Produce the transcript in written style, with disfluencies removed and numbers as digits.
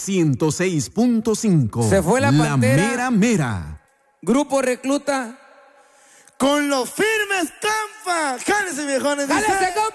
106.5. Se fue la Pantera. Mera Mera. Grupo Recluta. Con los firmes Campa. Jálese, viejones. ¡Jálese, compa!